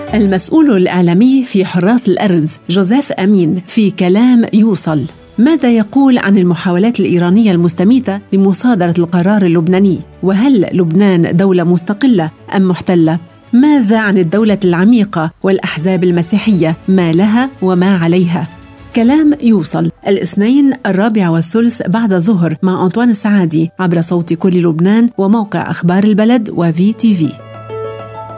المسؤول الإعلامي في حراس الأرز جوزيف أمين في كلام يوصل ماذا يقول عن المحاولات الإيرانية المستميتة لمصادرة القرار اللبناني؟ وهل لبنان دولة مستقلة أم محتلة؟ ماذا عن الدولة العميقة والأحزاب المسيحية؟ ما لها وما عليها؟ كلام يوصل الاثنين 4:03 بعد الظهر مع أنطوان السعادي عبر صوت كل لبنان وموقع أخبار البلد وفي تي في.